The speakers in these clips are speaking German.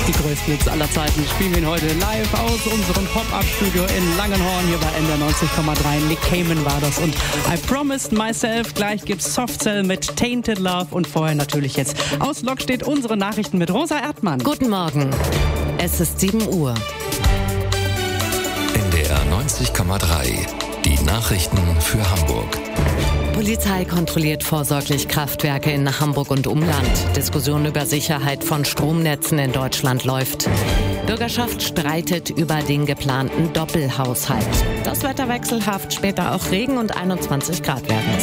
Die größten Hits aller Zeiten spielen wir ihn heute live aus unserem Pop-Up-Studio in Langenhorn. Hier bei NDR 90,3. Nick Cayman war das und I Promised Myself. Gleich gibt's Soft Cell mit Tainted Love und vorher natürlich jetzt aus Lok steht unsere Nachrichten mit Rosa Erdmann. Guten Morgen. Es ist 7 Uhr. NDR 90,3. Die Nachrichten für Hamburg. Polizei kontrolliert vorsorglich Kraftwerke in Hamburg und Umland. Diskussion über Sicherheit von Stromnetzen in Deutschland läuft. Bürgerschaft streitet über den geplanten Doppelhaushalt. Das Wetter wechselhaft, später auch Regen und 21 Grad werden es.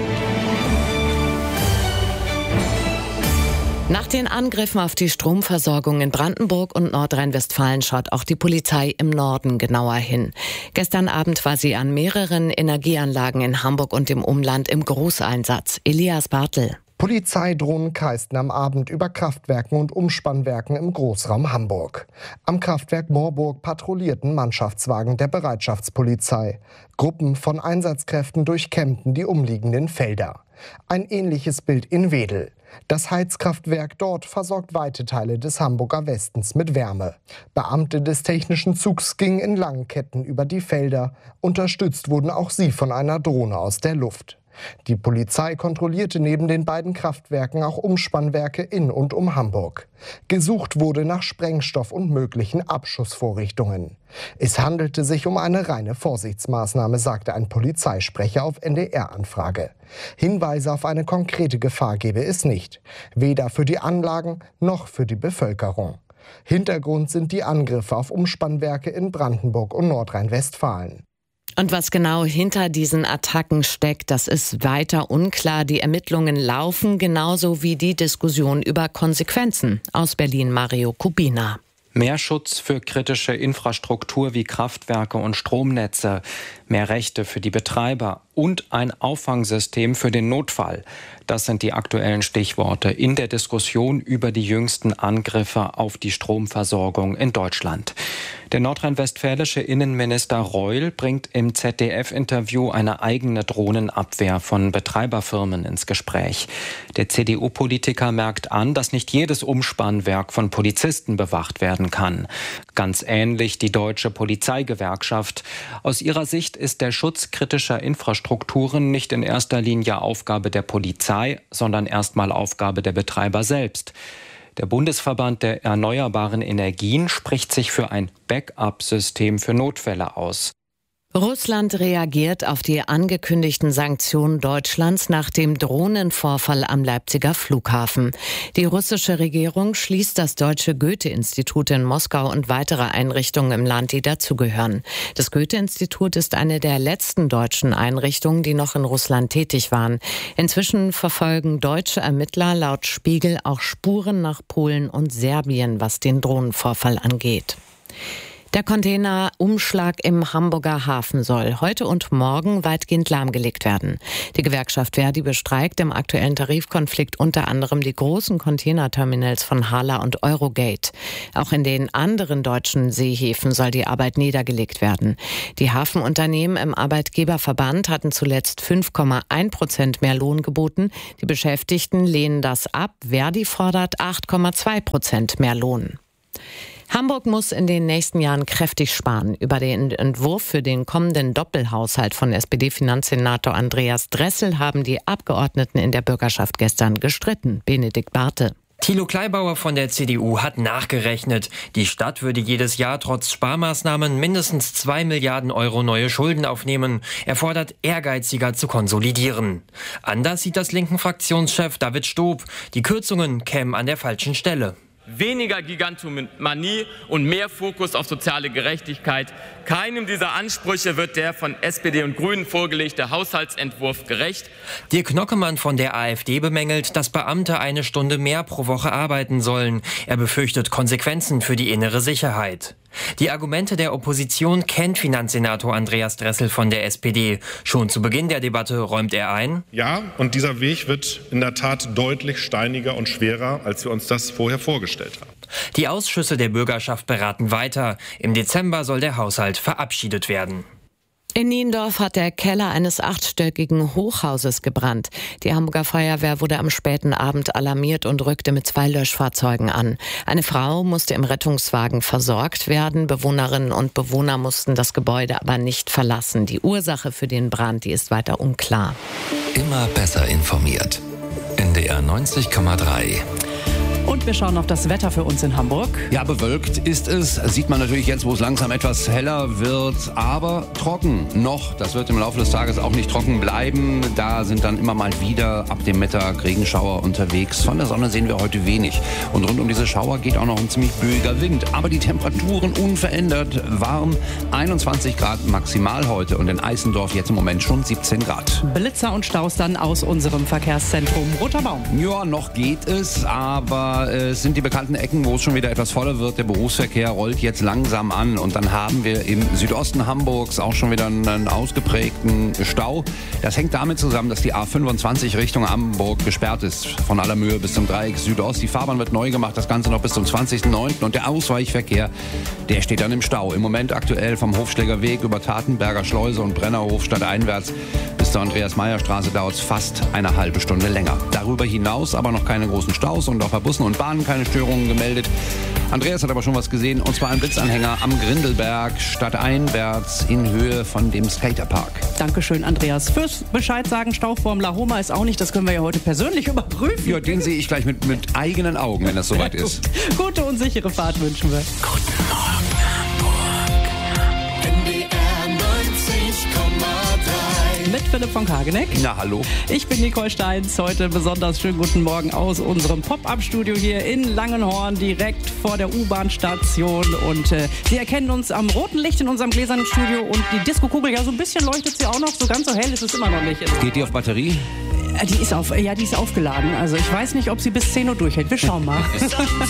Nach den Angriffen auf die Stromversorgung in Brandenburg und Nordrhein-Westfalen schaut auch die Polizei im Norden genauer hin. Gestern Abend war sie an mehreren Energieanlagen in Hamburg und im Umland im Großeinsatz. Elias Bartel. Polizeidrohnen kreisten am Abend über Kraftwerken und Umspannwerken im Großraum Hamburg. Am Kraftwerk Moorburg patrouillierten Mannschaftswagen der Bereitschaftspolizei. Gruppen von Einsatzkräften durchkämmten die umliegenden Felder. Ein ähnliches Bild in Wedel. Das Heizkraftwerk dort versorgt weite Teile des Hamburger Westens mit Wärme. Beamte des technischen Zugs gingen in langen Ketten über die Felder. Unterstützt wurden auch sie von einer Drohne aus der Luft. Die Polizei kontrollierte neben den beiden Kraftwerken auch Umspannwerke in und um Hamburg. Gesucht wurde nach Sprengstoff und möglichen Abschussvorrichtungen. Es handelte sich um eine reine Vorsichtsmaßnahme, sagte ein Polizeisprecher auf NDR-Anfrage. Hinweise auf eine konkrete Gefahr gebe es nicht. Weder für die Anlagen noch für die Bevölkerung. Hintergrund sind die Angriffe auf Umspannwerke in Brandenburg und Nordrhein-Westfalen. Und was genau hinter diesen Attacken steckt, das ist weiter unklar. Die Ermittlungen laufen, genauso wie die Diskussion über Konsequenzen. Aus Berlin Mario Kubina. Mehr Schutz für kritische Infrastruktur wie Kraftwerke und Stromnetze, mehr Rechte für die Betreiber und ein Auffangsystem für den Notfall. Das sind die aktuellen Stichworte in der Diskussion über die jüngsten Angriffe auf die Stromversorgung in Deutschland. Der nordrhein-westfälische Innenminister Reul bringt im ZDF-Interview eine eigene Drohnenabwehr von Betreiberfirmen ins Gespräch. Der CDU-Politiker merkt an, dass nicht jedes Umspannwerk von Polizisten bewacht werden kann. Ganz ähnlich die Deutsche Polizeigewerkschaft. Aus ihrer Sicht ist der Schutz kritischer Infrastrukturen nicht in erster Linie Aufgabe der Polizei, sondern erstmal Aufgabe der Betreiber selbst. Der Bundesverband der erneuerbaren Energien spricht sich für ein Backup-System für Notfälle aus. Russland reagiert auf die angekündigten Sanktionen Deutschlands nach dem Drohnenvorfall am Leipziger Flughafen. Die russische Regierung schließt das Deutsche Goethe-Institut in Moskau und weitere Einrichtungen im Land, die dazugehören. Das Goethe-Institut ist eine der letzten deutschen Einrichtungen, die noch in Russland tätig waren. Inzwischen verfolgen deutsche Ermittler laut Spiegel auch Spuren nach Polen und Serbien, was den Drohnenvorfall angeht. Der Containerumschlag im Hamburger Hafen soll heute und morgen weitgehend lahmgelegt werden. Die Gewerkschaft Verdi bestreikt im aktuellen Tarifkonflikt unter anderem die großen Containerterminals von Hala und Eurogate. Auch in den anderen deutschen Seehäfen soll die Arbeit niedergelegt werden. Die Hafenunternehmen im Arbeitgeberverband hatten zuletzt 5,1% mehr Lohn geboten. Die Beschäftigten lehnen das ab. Verdi fordert 8,2% mehr Lohn. Hamburg muss in den nächsten Jahren kräftig sparen. Über den Entwurf für den kommenden Doppelhaushalt von SPD-Finanzsenator Andreas Dressel haben die Abgeordneten in der Bürgerschaft gestern gestritten. Benedikt Barthe. Thilo Kleibauer von der CDU hat nachgerechnet. Die Stadt würde jedes Jahr trotz Sparmaßnahmen mindestens 2 Milliarden Euro neue Schulden aufnehmen. Er fordert, ehrgeiziger zu konsolidieren. Anders sieht das linken Fraktionschef David Stob. Die Kürzungen kämen an der falschen Stelle. Weniger Gigantomanie und mehr Fokus auf soziale Gerechtigkeit. Keinem dieser Ansprüche wird der von SPD und Grünen vorgelegte Haushaltsentwurf gerecht. Dirk Nockemann von der AfD bemängelt, dass Beamte 1 Stunde mehr pro Woche arbeiten sollen. Er befürchtet Konsequenzen für die innere Sicherheit. Die Argumente der Opposition kennt Finanzsenator Andreas Dressel von der SPD. Schon zu Beginn der Debatte räumt er ein: Ja, und dieser Weg wird in der Tat deutlich steiniger und schwerer, als wir uns das vorher vorgestellt haben. Die Ausschüsse der Bürgerschaft beraten weiter. Im Dezember soll der Haushalt verabschiedet werden. In Niendorf hat der Keller eines 8-stöckigen Hochhauses gebrannt. Die Hamburger Feuerwehr wurde am späten Abend alarmiert und rückte mit 2 Löschfahrzeugen an. Eine Frau musste im Rettungswagen versorgt werden. Bewohnerinnen und Bewohner mussten das Gebäude aber nicht verlassen. Die Ursache für den Brand, die ist weiter unklar. Immer besser informiert. NDR 90,3. Und wir schauen auf das Wetter für uns in Hamburg. Ja, bewölkt ist es. Sieht man natürlich jetzt, wo es langsam etwas heller wird. Aber trocken noch. Das wird im Laufe des Tages auch nicht trocken bleiben. Da sind dann immer mal wieder ab dem Mittag Regenschauer unterwegs. Von der Sonne sehen wir heute wenig. Und rund um diese Schauer geht auch noch ein ziemlich böiger Wind. Aber die Temperaturen unverändert warm. 21 Grad maximal heute. Und in Eisendorf jetzt im Moment schon 17 Grad. Blitzer und Staus dann aus unserem Verkehrszentrum Roter Baum. Ja, noch geht es. Aber es sind die bekannten Ecken, wo es schon wieder etwas voller wird. Der Berufsverkehr rollt jetzt langsam an. Und dann haben wir im Südosten Hamburgs auch schon wieder einen ausgeprägten Stau. Das hängt damit zusammen, dass die A25 Richtung Hamburg gesperrt ist. Von Allermöhe bis zum Dreieck Südost. Die Fahrbahn wird neu gemacht, das Ganze noch bis zum 20.09. Und der Ausweichverkehr, der steht dann im Stau. Im Moment aktuell vom Hofschläger Weg über Tatenberger Schleuse und Brennerhof stadteinwärts bis zur Andreas-Meyer-Straße dauert es fast eine halbe Stunde länger. Darüber hinaus aber noch keine großen Staus und auch bei Bussen und Bahnen keine Störungen gemeldet. Andreas hat aber schon was gesehen, und zwar ein Blitzanhänger am Grindelberg, stadteinwärts in Höhe von dem Skaterpark. Dankeschön, Andreas. Fürs Bescheid sagen, Stau vorm La Homa ist auch nicht, das können wir ja heute persönlich überprüfen. Ja, den sehe ich gleich mit eigenen Augen, wenn das soweit ist. Gute und sichere Fahrt wünschen wir. Guten Morgen, Hamburg. NDR 90,3. Mit Philipp von Kageneck. Na, hallo. Ich bin Nicole Steins. Heute besonders schönen guten Morgen aus unserem Pop-Up-Studio hier in Langenhorn, direkt vor der U-Bahn-Station. Und Sie erkennen uns am roten Licht in unserem gläsernen Studio. Und die Disco-Kugel, ja, so ein bisschen leuchtet sie auch noch. So ganz so hell ist es immer noch nicht. Geht die auf Batterie? Die ist aufgeladen. Also ich weiß nicht, ob sie bis 10 Uhr durchhält. Wir schauen mal. Sonntag,